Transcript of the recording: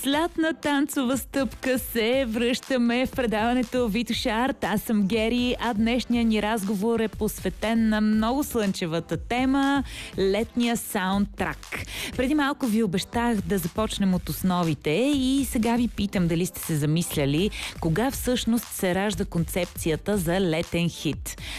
златна танцова стъпка се връщаме в предаването Витоша Арт. Аз съм Гери, а днешният ни разговор е посветен на много слънчевата тема – летния саундтрак. Преди малко ви обещах да започнем от основите и сега ви питам дали сте се замисляли кога всъщност се ражда концепцията за летен хит.